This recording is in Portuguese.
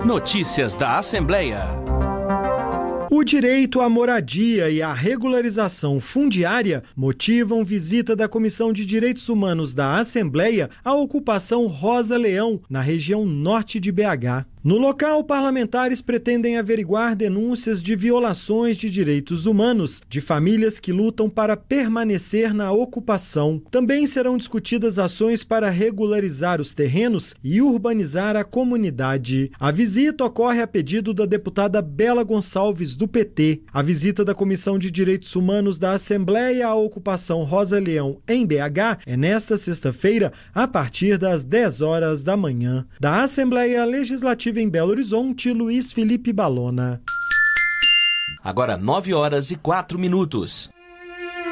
Notícias da Assembleia. O direito à moradia e à regularização fundiária motivam visita da Comissão de Direitos Humanos da Assembleia à ocupação Rosa Leão, na região norte de BH. No local, parlamentares pretendem averiguar denúncias de violações de direitos humanos de famílias que lutam para permanecer na ocupação. Também serão discutidas ações para regularizar os terrenos e urbanizar a comunidade. A visita ocorre a pedido da deputada Bela Gonçalves, do PT. A visita da Comissão de Direitos Humanos da Assembleia à ocupação Rosa Leão, em BH, é nesta sexta-feira, a partir das 10 horas da manhã. Da Assembleia Legislativa em Belo Horizonte, Luiz Felipe Balona. Agora 9 horas e 4 minutos.